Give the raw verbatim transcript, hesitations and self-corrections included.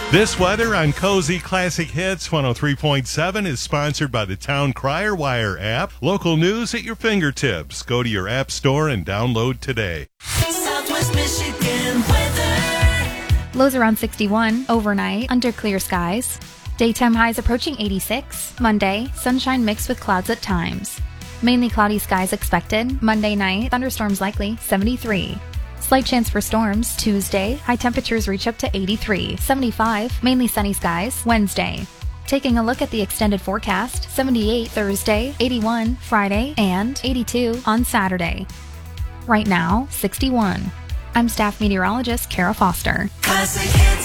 This weather on Cozy Classic Hits one oh three point seven is sponsored by the Town Crier Wire app. Local news at your fingertips. Go to your app store and download today. Southwest Michigan weather. Lows around sixty-one, overnight, under clear skies. Daytime highs approaching eighty-six. Monday, sunshine mixed with clouds at times. Mainly cloudy skies expected. Monday night, thunderstorms likely, seventy-three. Slight chance for storms. Tuesday, high temperatures reach up to eighty-three. seventy-five, mainly sunny skies. Wednesday. Taking a look at the extended forecast, seventy-eight Thursday, eighty-one Friday, and eighty-two on Saturday. Right now, sixty-one. I'm staff meteorologist Kara Foster. Classic Hits.